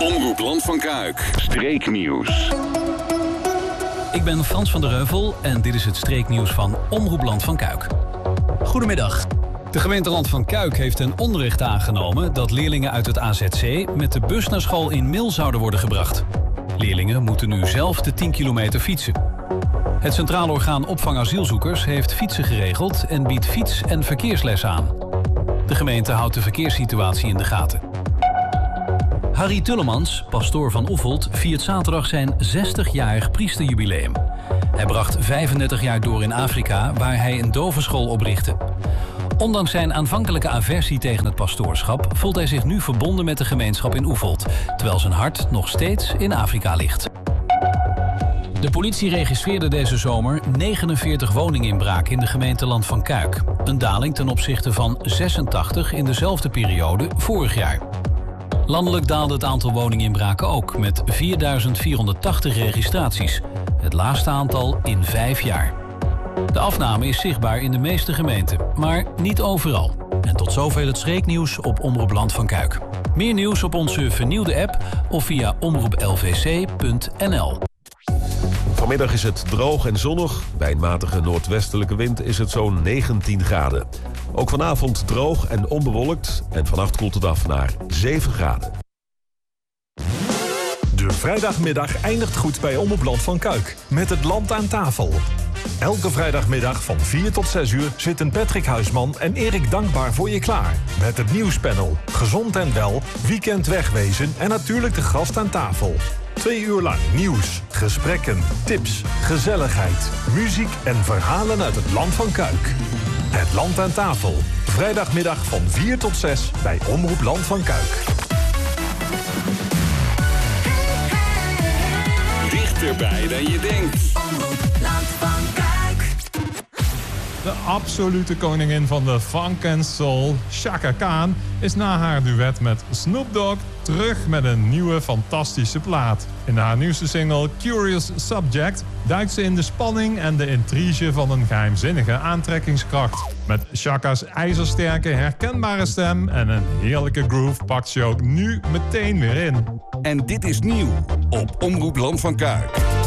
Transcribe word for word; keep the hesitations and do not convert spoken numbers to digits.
Omroep Land van Kuik. Streeknieuws. Ik ben Frans van der Heuvel en dit is het streeknieuws van Omroep Land van Kuik. Goedemiddag. De gemeente Land van Kuik heeft ten onrechte aangenomen dat leerlingen uit het A Z C met de bus naar school in Mil zouden worden gebracht. Leerlingen moeten nu zelf de tien kilometer fietsen. Het Centraal Orgaan Opvang Asielzoekers heeft fietsen geregeld en biedt fiets- en verkeersles aan. De gemeente houdt de verkeerssituatie in de gaten. Harry Tullemans, pastoor van Oefeld, viert zaterdag zijn zestigjarig priesterjubileum. Hij bracht vijfendertig jaar door in Afrika, waar hij een dovenschool oprichtte. Ondanks zijn aanvankelijke aversie tegen het pastoorschap voelt hij zich nu verbonden met de gemeenschap in Oefeld, terwijl zijn hart nog steeds in Afrika ligt. De politie registreerde deze zomer negenenveertig woninginbraken in de gemeente Land van Kuik. Een daling ten opzichte van zesentachtig in dezelfde periode vorig jaar. Landelijk daalde het aantal woninginbraken ook, met vierduizend vierhonderdtachtig registraties. Het laagste aantal in vijf jaar. De afname is zichtbaar in de meeste gemeenten, maar niet overal. En tot zover het streeknieuws op Omroep Land van Kuik. Meer nieuws op onze vernieuwde app of via omroep l v c punt n l. Vanmiddag is het droog en zonnig. Bij een matige noordwestelijke wind is het zo'n negentien graden. Ook vanavond droog en onbewolkt en vannacht koelt het af naar zeven graden. De vrijdagmiddag eindigt goed bij Omroep Land van Kuik met het land aan tafel. Elke vrijdagmiddag van vier tot zes uur zitten Patrick Huisman en Erik Dankbaar voor je klaar. Met het nieuwspanel, gezond en wel, weekend wegwezen en natuurlijk de gast aan tafel. Twee uur lang nieuws, gesprekken, tips, gezelligheid, muziek en verhalen uit het land van Kuik. Het land aan tafel. Vrijdagmiddag van vier tot zes bij Omroep Land van Kuik. Dichterbij dan je denkt. Omroep Land van Kuik. De absolute koningin van de funk en soul, Chaka Khan, is na haar duet met Snoop Dogg terug met een nieuwe fantastische plaat. In haar nieuwste single Curious Subject duikt ze in de spanning en de intrige van een geheimzinnige aantrekkingskracht. Met Chaka's ijzersterke, herkenbare stem en een heerlijke groove pakt ze ook nu meteen weer in. En dit is nieuw op Omroep Land van Kuik.